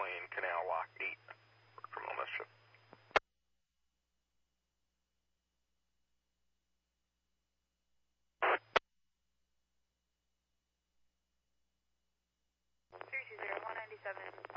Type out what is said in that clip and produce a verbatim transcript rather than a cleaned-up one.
plane Canal Lock eight for criminal mischief. three two zero one nine seven.